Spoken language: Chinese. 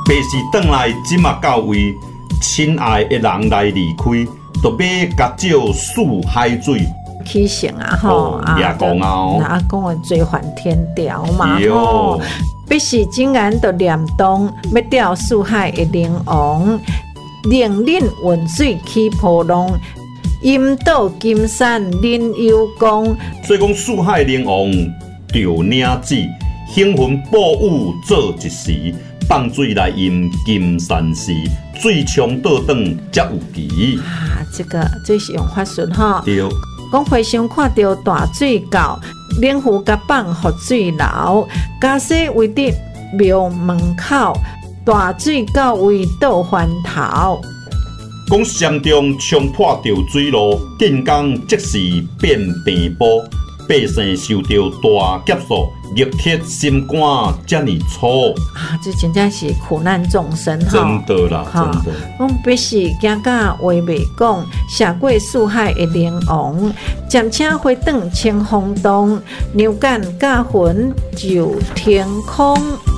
白是转来即嘛到位，亲爱的人来离开，就要甲照四海水。 起行啊吼， 也讲啊哦， 阿公的罪犯天条嘛吼。 哟， 必是竟然就念动，要钓四海的灵王，令恁运水起波浪，引导金山恁有功。 所以讲四海灵王着领旨，兴魂暴雨做一时，放水来饮金山寺，水冲倒转才有奇。 啊，这是用法术吼。 对。 讲回想看到大水沟，灵符甲放福水楼，假使为伫庙门口，大水沟为倒翻头。 讲山中冲破着水路，电工即时变病波，百姓受到大劫数，热铁心肝这么粗啊！这真正是苦难众生哈！ 真的啦，真的。 我必须行到话未讲，下过四海的灵王，暂请回转清风洞，牛犅甲魂就天空。